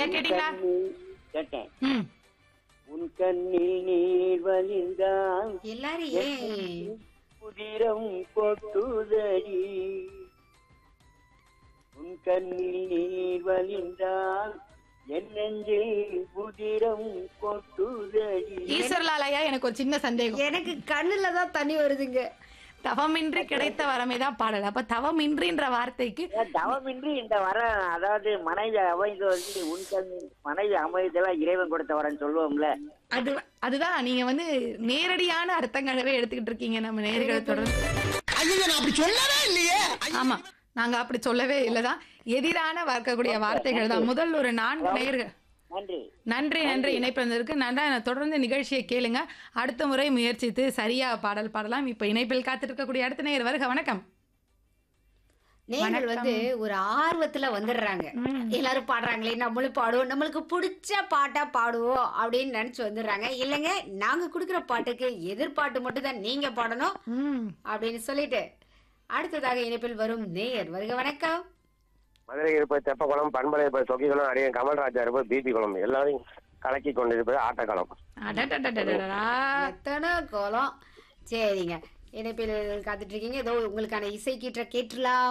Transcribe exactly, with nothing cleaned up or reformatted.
ஐயா கேட்டீங்களா? கேட்டேன். ம் உன் கண்ணில் நீர் வழிந்தால் எல்லாரும் ஏன் புதிரம் கொட்டுதடி. உன் கண்ணில் நீர் வழிந்தால் என் நெஞ்சில் புதிரம் கொட்டுதடி. ஈஸ்வரலால் ஐயா, எனக்கு ஒரு சின்ன சந்தேகம். எனக்கு கண்ணுல தான் தண்ணி வருதுங்க. தவமின்றி கிடைத்த வரமே தான் பாடல். அப்ப தவமின்றின்ற வார்த்தைக்கு தவமின்றி இந்த வர, அதாவது மனைவி அமைந்து வந்து உன் கண் மனைவி அமைதெல்லாம் இறைவன் கொடுத்த வரன்னு சொல்லுவோம்ல. அது அதுதான் நீங்க வந்து நேரடியான அர்த்தங்களவே எடுத்துக்கிட்டு இருக்கீங்க நம்ம நேர்களை தொடர்ந்து. அப்படி சொல்லவே இல்லையே. ஆமா, நாங்க அப்படி சொல்லவே இல்லதான். எதிரான பார்க்கக்கூடிய வார்த்தைகள் தான். முதல் ஒரு நான்கு நேர்கள். நன்றி நன்றி நன்றி இணைப்பிற்கு நன்றா. தொடர்ந்து நிகழ்ச்சியை கேளுங்க. அடுத்த முறை முயற்சித்து சரியா பாடல் பாடலாம். இப்ப இணைப்பில் காத்திருக்கக்கூடிய அடுத்த நேயர் வருக. வணக்கம். நேர்கள் வந்து ஒரு ஆர்வத்துல வந்துடுறாங்க. எல்லாரும் பாடுறாங்களே நம்மளும் பாடுவோம், நம்மளுக்கு பிடிச்ச பாட்டா பாடுவோம் அப்படின்னு நினைச்சு வந்துடுறாங்க. இல்லைங்க, நாங்க குடுக்குற பாட்டுக்கு எதிர்பாட்டு மட்டும் தான் நீங்க பாடணும் அப்படின்னு சொல்லிட்டு அடுத்ததாக இணைப்பில் வரும் நேயர் வருக. வணக்கம். மதுரை இருப்பது தெப்பகுளம், பண்பலை இருப்பது சொக்கிக்குளம், அடியன் கமல்ராஜா இருப்பது பிபி குளம், எல்லாரையும் கலக்கி கொண்டிருப்பது ஆட்டக்களம். எத்தனை கோலம். சரிங்க, இணைப்பில் காத்துட்டு இருக்கீங்க. ஏதோ உங்களுக்கான இசை கீற்ற கேட்டுலாம்.